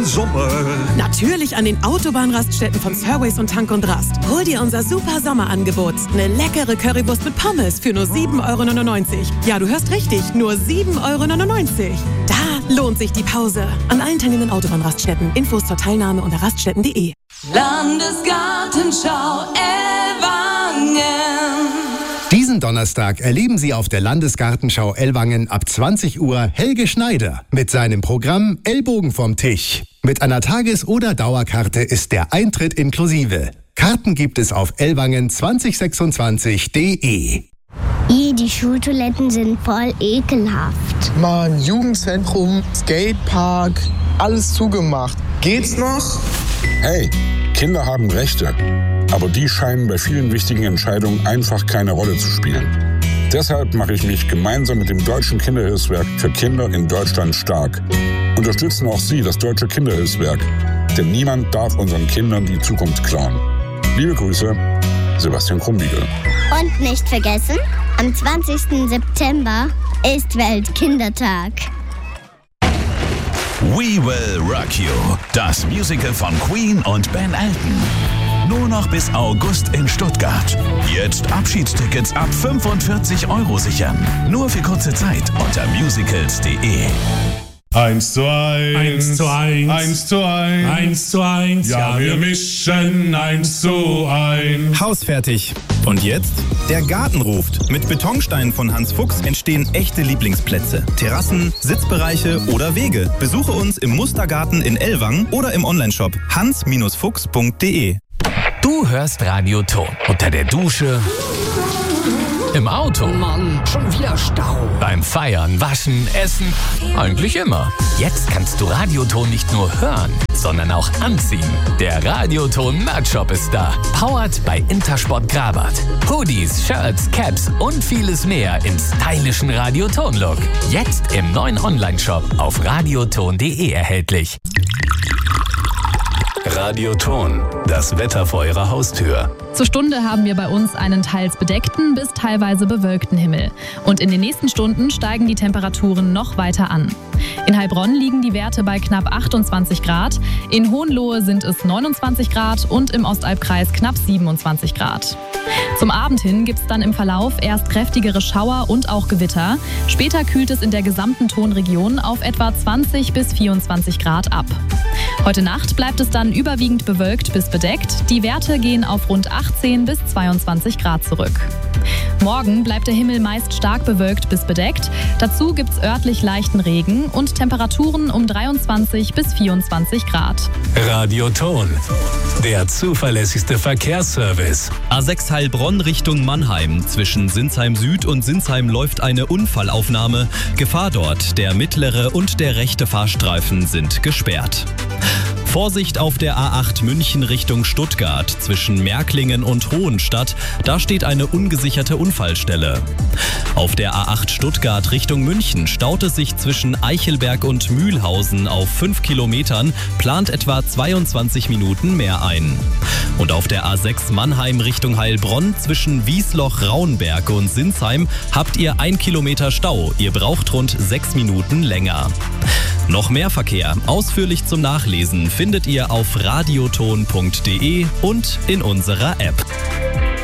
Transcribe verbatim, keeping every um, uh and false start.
Sommer? Natürlich an den Autobahnraststätten von Surways und Tank und Rast. Hol dir unser super Sommerangebot. Eine leckere Currywurst mit Pommes für nur sieben Euro neunundneunzig. Ja, du hörst richtig, nur sieben Euro neunundneunzig. Da lohnt sich die Pause. An allen teilnehmenden Autobahnraststätten. Infos zur Teilnahme unter raststätten punkt de. Landesgartenschau Ellwangen. Diesen Donnerstag erleben Sie auf der Landesgartenschau Ellwangen ab zwanzig Uhr Helge Schneider mit seinem Programm Ellbogen vom Tisch. Mit einer Tages- oder Dauerkarte ist der Eintritt inklusive. Karten gibt es auf ellwangen zwanzig sechsundzwanzig punkt de. I, die Schultoiletten sind voll ekelhaft. Mann, Jugendzentrum, Skatepark, alles zugemacht. Geht's noch? Hey, Kinder haben Rechte. Aber die scheinen bei vielen wichtigen Entscheidungen einfach keine Rolle zu spielen. Deshalb mache ich mich gemeinsam mit dem Deutschen Kinderhilfswerk für Kinder in Deutschland stark. Unterstützen auch Sie das Deutsche Kinderhilfswerk. Denn niemand darf unseren Kindern die Zukunft klauen. Liebe Grüße, Sebastian Krumbiegel. Und nicht vergessen, am zwanzigsten September ist Weltkindertag. We Will Rock You, das Musical von Queen und Ben Elton. Nur noch bis August in Stuttgart. Jetzt Abschiedstickets ab fünfundvierzig Euro sichern. Nur für kurze Zeit unter musicals punkt de. Eins zu eins. Eins zu eins. Eins zu eins. Eins zu eins. Ja, ja, wir mischen eins zu eins. Hausfertig. Und jetzt? Der Garten ruft. Mit Betonsteinen von Hans Fuchs entstehen echte Lieblingsplätze. Terrassen, Sitzbereiche oder Wege. Besuche uns im Mustergarten in Ellwangen oder im Onlineshop hans fuchs punkt de. Du hörst Radio Ton. Unter der Dusche, im Auto. Mann, schon wieder Stau. Beim Feiern, Waschen, Essen. Eigentlich immer. Jetzt kannst du Radioton nicht nur hören, sondern auch anziehen. Der Radioton Merch-Shop ist da. Powered bei Intersport Grabat. Hoodies, Shirts, Caps und vieles mehr im stylischen Radioton-Look. Jetzt im neuen Online-Shop auf radioton punkt de erhältlich. Radioton, das Wetter vor Ihrer Haustür. Zur Stunde haben wir bei uns einen teils bedeckten bis teilweise bewölkten Himmel. Und in den nächsten Stunden steigen die Temperaturen noch weiter an. In Heilbronn liegen die Werte bei knapp achtundzwanzig Grad, in Hohenlohe sind es neunundzwanzig Grad und im Ostalbkreis knapp siebenundzwanzig Grad. Zum Abend hin gibt es dann im Verlauf erst kräftigere Schauer und auch Gewitter. Später kühlt es in der gesamten Tonregion auf etwa zwanzig bis vierundzwanzig Grad ab. Heute Nacht bleibt es dann überwiegend bewölkt bis bedeckt. Die Werte gehen auf rund achtzehn bis zweiundzwanzig Grad zurück. Morgen bleibt der Himmel meist stark bewölkt bis bedeckt. Dazu gibt es örtlich leichten Regen und Temperaturen um dreiundzwanzig bis vierundzwanzig Grad. Radioton, der zuverlässigste Verkehrsservice. A sechs Heilbronn Richtung Mannheim. Zwischen Sinsheim Süd und Sinsheim läuft eine Unfallaufnahme. Gefahr dort, der mittlere und der rechte Fahrstreifen sind gesperrt. Vorsicht auf der A acht München Richtung Stuttgart zwischen Märklingen und Hohenstadt. Da steht eine ungesicherte Unfallstelle. Auf der A acht Stuttgart Richtung München staut es sich zwischen Eichelberg und Mühlhausen auf fünf Kilometern, plant etwa zweiundzwanzig Minuten mehr ein. Und auf der A sechs Mannheim Richtung Heilbronn zwischen Wiesloch-Raunberg und Sinsheim habt ihr ein Kilometer Stau. Ihr braucht rund sechs Minuten länger. Noch mehr Verkehr, ausführlich zum Nachlesen, findet ihr auf radioton punkt de und in unserer App.